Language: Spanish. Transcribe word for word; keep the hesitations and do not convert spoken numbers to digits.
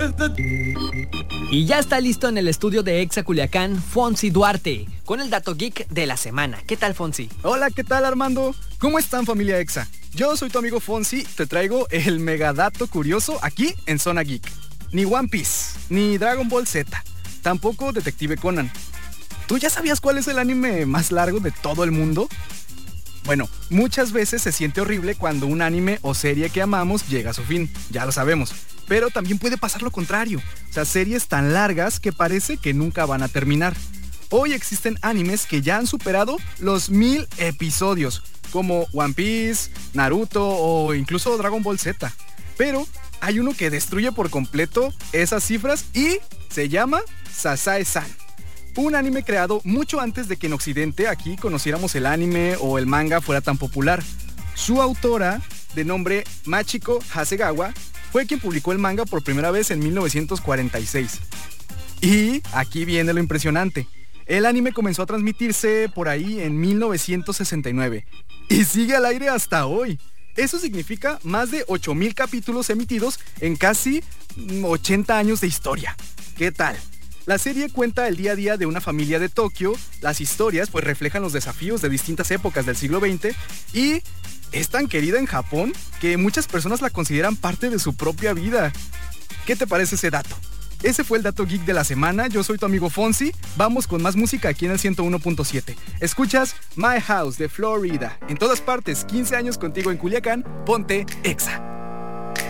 Y ya está listo en el estudio de Exa Culiacán, Fonsi Duarte, con el dato geek de la semana. ¿Qué tal, Fonsi? Hola, ¿qué tal, Armando? ¿Cómo están, familia Exa? Yo soy tu amigo Fonsi, te traigo el megadato curioso aquí en Zona Geek. Ni One Piece, ni Dragon Ball Z, tampoco Detective Conan. ¿Tú ya sabías cuál es el anime más largo de todo el mundo? Bueno, muchas veces se siente horrible cuando un anime o serie que amamos llega a su fin, ya lo sabemos. Pero también puede pasar lo contrario, o sea, series tan largas que parece que nunca van a terminar. Hoy existen animes que ya han superado los mil episodios, como One Piece, Naruto o incluso Dragon Ball Z. Pero hay uno que destruye por completo esas cifras y se llama Sasae-san. Un anime creado mucho antes de que en Occidente aquí conociéramos el anime o el manga fuera tan popular. Su autora, de nombre Machiko Hasegawa, fue quien publicó el manga por primera vez en mil novecientos cuarenta y seis. Y aquí viene lo impresionante. El anime comenzó a transmitirse por ahí en mil novecientos sesenta y nueve y sigue al aire hasta hoy. Eso significa más de ocho mil capítulos emitidos en casi ochenta años de historia. ¿Qué tal? La serie cuenta el día a día de una familia de Tokio, las historias pues reflejan los desafíos de distintas épocas del siglo veinte y es tan querida en Japón que muchas personas la consideran parte de su propia vida. ¿Qué te parece ese dato? Ese fue el dato geek de la semana, yo soy tu amigo Fonsi, vamos con más música aquí en el ciento uno punto siete. Escuchas My House de Florida, en todas partes, quince años contigo en Culiacán, ponte Exa.